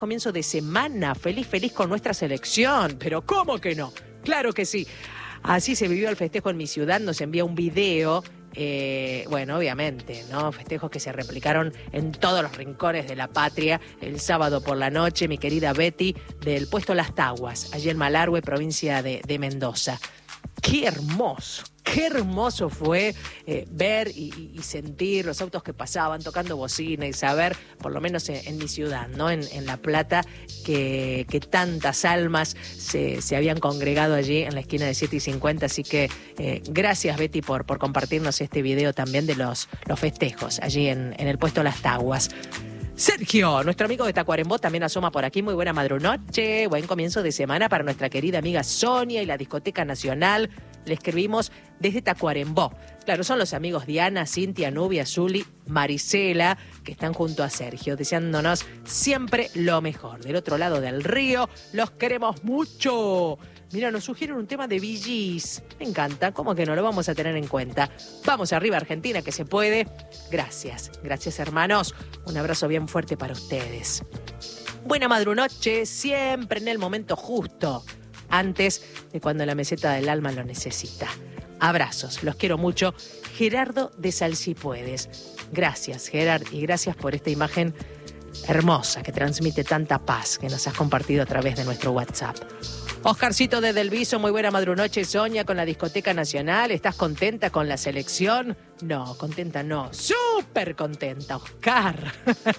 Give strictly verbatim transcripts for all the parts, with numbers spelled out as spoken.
Comienzo de semana, feliz, feliz con nuestra selección. Pero ¿cómo que no? Claro que sí. Así se vivió el festejo en mi ciudad, nos envía un video. Eh, bueno, obviamente, ¿no? Festejos que se replicaron en todos los rincones de la patria. El sábado por la noche, mi querida Betty, del puesto Las Taguas, allí en Malargüe, provincia de, de Mendoza. ¡Qué hermoso! Qué hermoso fue eh, ver y, y sentir los autos que pasaban tocando bocina y saber, por lo menos en, en mi ciudad, ¿no? En, en La Plata, que, que tantas almas se, se habían congregado allí en la esquina de siete y cincuenta. Así que eh, gracias, Betty, por, por compartirnos este video también de los, los festejos allí en, en el puesto Las Taguas. Sergio, nuestro amigo de Tacuarembó, también asoma por aquí. Muy buena madrunoche, buen comienzo de semana para nuestra querida amiga Sonia y la Discoteca Nacional. Le escribimos desde Tacuarembó. Claro, son los amigos Diana, Cintia, Nubia, Zuli, Marisela, que están junto a Sergio, deseándonos siempre lo mejor. Del otro lado del río, los queremos mucho. Mira, nos sugieren un tema de Bee Gees. Me encanta, ¿cómo que no lo vamos a tener en cuenta? Vamos arriba, Argentina, que se puede. Gracias, gracias, hermanos. Un abrazo bien fuerte para ustedes. Buena madrunoche, siempre en el momento justo, antes de cuando la meseta del alma lo necesita. Abrazos, los quiero mucho. Gerardo de Salsipuedes. Gracias, Gerard, y gracias por esta imagen hermosa que transmite tanta paz que nos has compartido a través de nuestro WhatsApp. Oscarcito de Delviso, muy buena madrunoche, Sonia, con la Discoteca Nacional. ¿Estás contenta con la selección? No, contenta no, súper contenta, Oscar.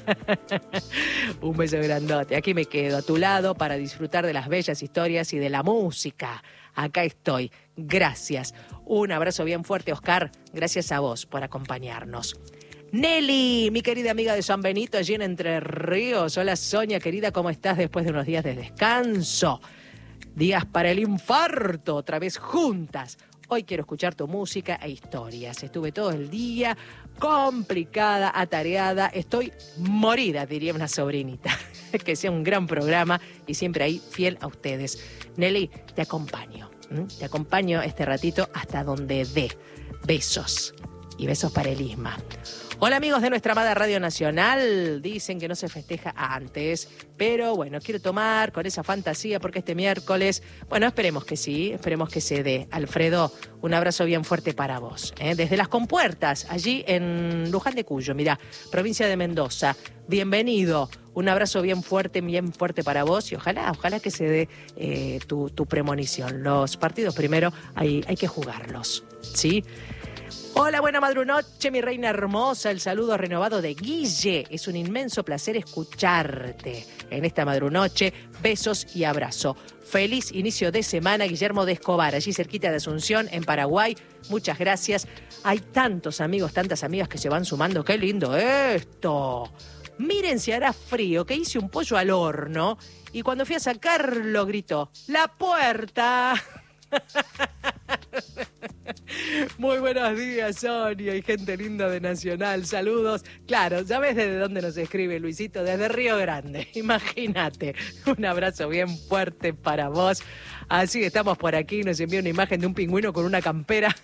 Un beso grandote. Aquí me quedo a tu lado para disfrutar de las bellas historias y de la música. Acá estoy. Gracias. Un abrazo bien fuerte, Oscar. Gracias a vos por acompañarnos. Nelly, mi querida amiga de San Benito, allí en Entre Ríos. Hola, Sonia, querida, ¿cómo estás después de unos días de descanso? Días para el infarto, otra vez juntas. Hoy quiero escuchar tu música e historias. Estuve todo el día complicada, atareada. Estoy morida, diría una sobrinita. Que sea un gran programa y siempre ahí fiel a ustedes. Nelly, te acompaño. ¿Mm? Te acompaño este ratito hasta donde dé. Besos. Y besos para el Isma. Hola amigos de nuestra amada Radio Nacional, dicen que no se festeja antes, pero bueno, quiero tomar con esa fantasía porque este miércoles, bueno, esperemos que sí, esperemos que se dé. Alfredo, un abrazo bien fuerte para vos, ¿eh? Desde Las Compuertas, allí en Luján de Cuyo, mirá, provincia de Mendoza, bienvenido, un abrazo bien fuerte, bien fuerte para vos y ojalá, ojalá que se dé eh, tu, tu premonición. Los partidos primero hay, hay que jugarlos, ¿sí? Hola, buena madrunoche, mi reina hermosa. El saludo renovado de Guille. Es un inmenso placer escucharte en esta madrunoche. Besos y abrazo. Feliz inicio de semana, Guillermo de Escobar, allí cerquita de Asunción, en Paraguay. Muchas gracias. Hay tantos amigos, tantas amigas que se van sumando. ¡Qué lindo esto! Miren si hará frío, que hice un pollo al horno y cuando fui a sacarlo gritó, ¡la puerta! Muy buenos días, Sonia y gente linda de Nacional. Saludos. Claro, ya ves desde dónde nos escribe Luisito, desde Río Grande. Imagínate. Un abrazo bien fuerte para vos. Así que estamos por aquí. Nos envió una imagen de un pingüino con una campera.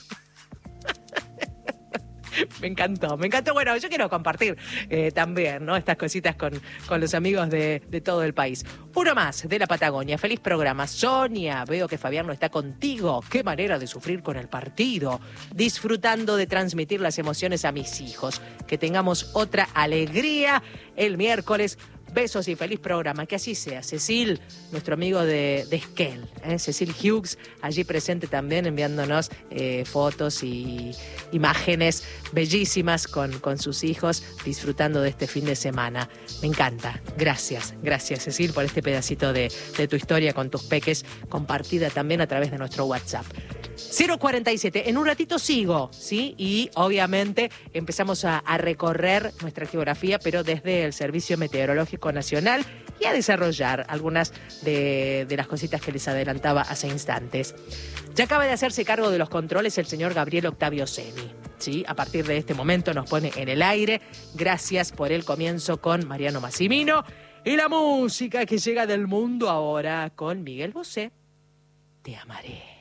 Me encantó, me encantó. Bueno, yo quiero compartir eh, también, ¿no? Estas cositas con, con los amigos de, de todo el país. Uno más de la Patagonia. Feliz programa. Sonia, veo que Fabián no está contigo. Qué manera de sufrir con el partido. Disfrutando de transmitir las emociones a mis hijos. Que tengamos otra alegría el miércoles. Besos y feliz programa. Que así sea. Cecil, nuestro amigo de, de Esquel, ¿eh? Cecil Hughes, allí presente también, enviándonos eh, fotos y imágenes bellísimas con, con sus hijos, disfrutando de este fin de semana. Me encanta. Gracias, gracias, Cecil, por este pedacito de, de tu historia con tus peques, compartida también a través de nuestro WhatsApp. cero cuarenta y siete, en un ratito sigo, ¿sí? Y obviamente empezamos a, a recorrer nuestra geografía, pero desde el Servicio Meteorológico Nacional y a desarrollar algunas de, de las cositas que les adelantaba hace instantes. Ya acaba de hacerse cargo de los controles el señor Gabriel Octavio Seni, ¿sí? A partir de este momento nos pone en el aire. Gracias por el comienzo con Mariano Massimino y la música que llega del mundo ahora con Miguel Bosé. Te amaré.